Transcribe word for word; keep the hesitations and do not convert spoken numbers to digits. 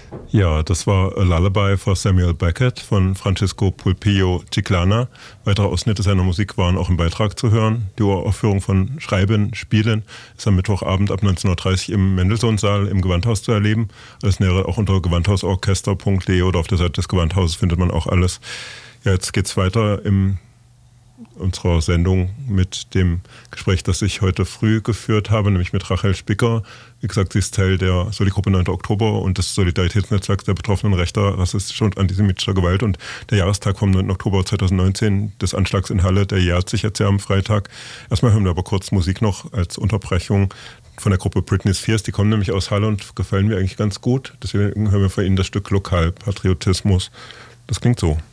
Ja, das war A Lullaby for Samuel Beckett von Francisco Pulpillo Chiclana. Weitere Ausschnitte seiner Musik waren auch im Beitrag zu hören. Die Uraufführung von Schreiben, Spielen ist am Mittwochabend ab neunzehn Uhr dreißig im Mendelssohn-Saal im Gewandhaus zu erleben. Alles Nähere auch unter gewandhausorchester punkt de oder auf der Seite des Gewandhauses findet man auch alles. Ja, jetzt geht's weiter in unserer Sendung mit dem Gespräch, das ich heute früh geführt habe, nämlich mit Rachel Spicker. Wie gesagt, sie ist Teil der Soli-Gruppe neunter Oktober und des Solidaritätsnetzwerks der Betroffenen rechter, rassistischer und antisemitischer Gewalt. Und der Jahrestag vom neunten Oktober zweitausendneunzehn des Anschlags in Halle, der jährt sich jetzt ja am Freitag. Erstmal hören wir aber kurz Musik noch als Unterbrechung von der Gruppe Britney Spears. Die kommen nämlich aus Halle und gefallen mir eigentlich ganz gut. Deswegen hören wir von ihnen das Stück Lokalpatriotismus. Das klingt so.